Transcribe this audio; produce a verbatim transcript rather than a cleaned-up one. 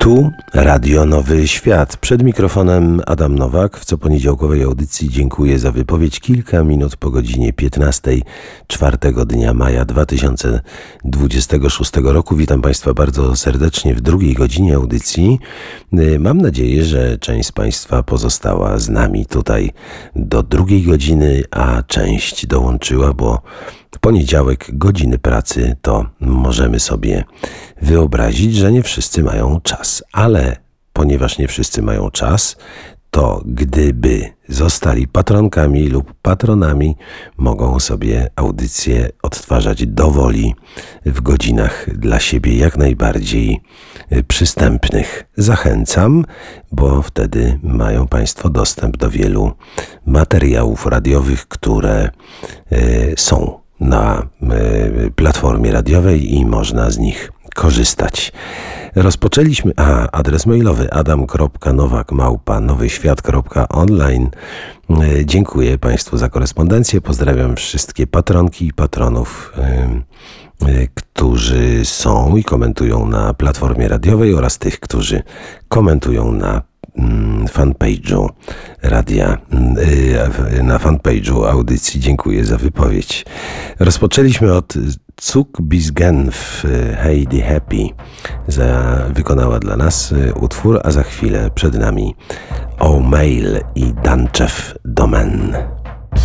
Tu Radio Nowy Świat. Przed mikrofonem Adam Nowak. W coponiedziałkowej audycji dziękuję za wypowiedź kilka minut po godzinie piętnastej czwartego dnia maja dwa tysiące dwudziestego szóstego roku. Witam Państwa bardzo serdecznie w drugiej godzinie audycji. Mam nadzieję, że część z Państwa pozostała z nami tutaj do drugiej godziny, a część dołączyła, bo w poniedziałek godziny pracy to możemy sobie wyobrazić, że nie wszyscy mają czas, ale ponieważ nie wszyscy mają czas, to gdyby zostali patronkami lub patronami, mogą sobie audycje odtwarzać do woli w godzinach dla siebie jak najbardziej przystępnych. Zachęcam, bo wtedy mają Państwo dostęp do wielu materiałów radiowych, które y, są na y, platformie radiowej i można z nich korzystać. Rozpoczęliśmy, a adres mailowy adam kropka nowak małpa nowy świat kropka online. Dziękuję Państwu za korespondencję. Pozdrawiam wszystkie patronki i patronów, y, y, którzy są i komentują na platformie radiowej oraz tych, którzy komentują na fanpage'u radia, na fanpage'u audycji. Dziękuję za wypowiedź. Rozpoczęliśmy od Zug bis Genf. Heidi Happy za, wykonała dla nas utwór, a za chwilę przed nami O'Mail i Dancew Domen.